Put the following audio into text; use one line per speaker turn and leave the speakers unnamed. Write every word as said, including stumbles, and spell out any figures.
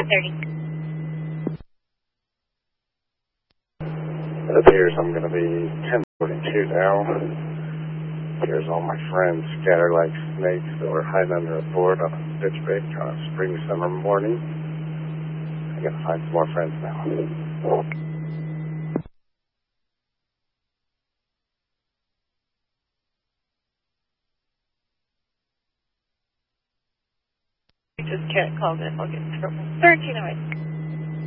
five thirty.
It appears I'm going to be ten forty-two now. It appears all my friends scatter like snakes that were hiding under a board on a ditch bank on a spring summer morning. I got to find some more friends now.
I just can't call them. I'll get in trouble. thirteen oh eight.